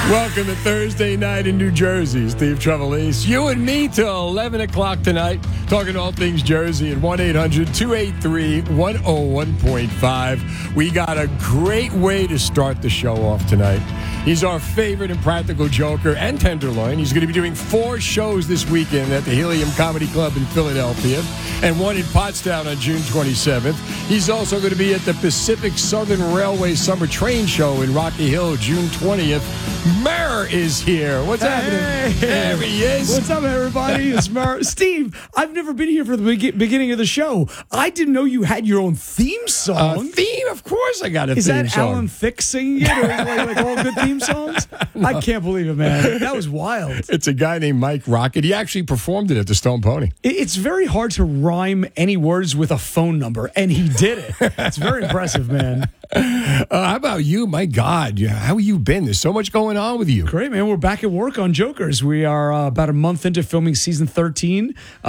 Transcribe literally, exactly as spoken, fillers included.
Welcome to Thursday night in New Jersey. Steve Trevelise. You and me till eleven o'clock tonight, talking all things Jersey at one eight hundred two eight three one oh one point five. We got a great way to start the show off tonight. He's our favorite and practical joker and tenderloin. He's going to be doing four shows this weekend at the Helium Comedy Club in Philadelphia and one in Pottstown on June twenty-seventh. He's also going to be at the Pacific Southern Railway Summer Train Show in Rocky Hill June twentieth. Murr is here. What's hey, happening? There he is. What's up, everybody? It's Murr. Steve, I've never been here for the be- beginning of the show. I didn't know you had your own theme song. Uh, theme? Of course I got a is theme that song. Alan Thicke singing it? Or is it like, like all good theme songs? No. I can't believe it, man. That was wild. It's a guy named Mike Rocket. He actually performed it at the Stone Pony. It's very hard to rhyme any words with a phone number, and he did it. It's very impressive, man. Uh, how about you? My God, how have you been? There's so much going on with you. Great, man. We're back at work on Jokers. We are uh, about a month into filming season thirteen. Uh,